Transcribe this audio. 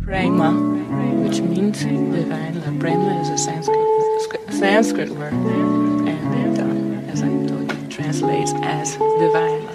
Prema, which means divine love. Prema is a Sanskrit word, and as I told you, it translates as divine love.